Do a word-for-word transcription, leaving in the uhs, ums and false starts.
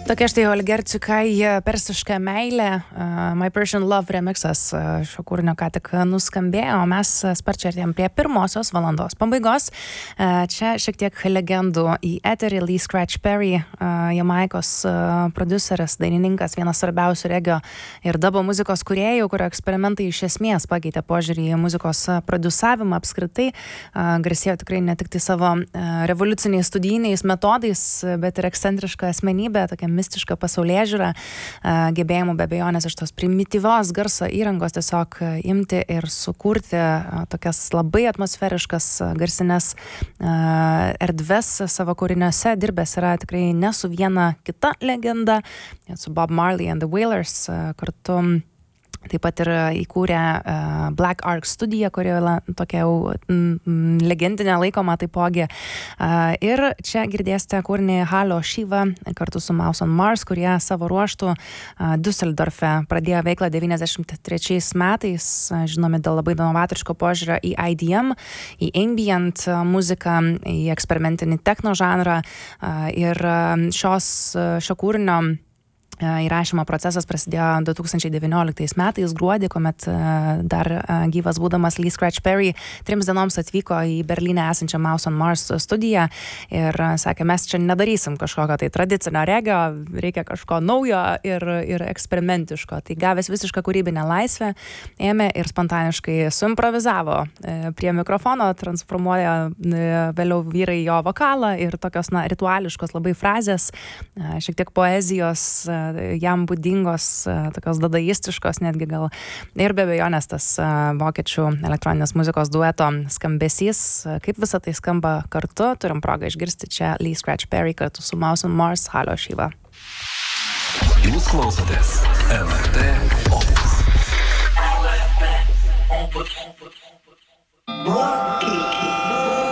Tokia štai Olgercikai persiška meilė, uh, My Persian Love remixas uh, šio kūrinio ką tik nuskambėjo, o mes sparčiai artėjom prie pirmosios valandos pabaigos. Uh, čia šiek tiek legendų į eterį. Lee Scratch Perry, uh, Jamaikos uh, produceris, dainininkas, vienas svarbiausių regio ir dabo muzikos kūrėjų, kurio eksperimentai iš esmės pakeitė požiūrį į muzikos produsavimą apskritai. Uh, garsėjo tikrai ne tik tai savo uh, revoliuciniais studijiniais metodais, bet ir ekscentriška asmenybė, tokia mistiška pasaulėžiūra, gebėjimų be abejonės iš tos primityvios garso įrangos tiesiog imti ir sukurti tokias labai atmosferiškas garsinės erdves savo kūriniuose. Dirbęs yra tikrai ne su viena kita legenda, su Bob Marley and the Wailers kartu. Taip pat ir įkūrė uh, Black Ark studiją, kuri tokia jau mm, legendinė laikoma taipogi. Uh, ir čia girdėsite kūrinį Halo Shiva kartu su Mouse on Mars, kurie savo ruoštų uh, Düsseldorfe pradėjo veiklą devyniasdešimt trečiais metais, uh, žinomi dėl labai novatoriško požiūrio į I D M, į ambient muziką, į eksperimentinį techno žanrą. Uh, ir uh, šios, uh, šio kūrinio įrašymo procesas prasidėjo du tūkstančiai devynioliktais metais gruodį, kuomet dar gyvas būdamas Lee Scratch Perry trims dienoms atvyko į Berlyne esančią Mouse on Mars studiją ir sakė, mes čia nedarysim kažkokio tai tradicinio regio, reikia kažko naujo ir, ir eksperimentiško. Tai gavęs visišką kūrybinę laisvę, ėmė ir spontaniškai suimprovizavo prie mikrofono, transformuoja vėliau vyrai jo vokalą ir tokios na, rituališkos labai frazės, šiek tiek poezijos, jam būdingos, tokios dadaistiškos netgi gal. Ir be abejonės tas vokiečių elektroninės muzikos dueto skambesys, kaip visą tai skamba kartu, turim progą išgirsti čia Lee Scratch Perry kartu su Mouse on Mars, Halo Shiva. Jūs klausotės L R T Opus.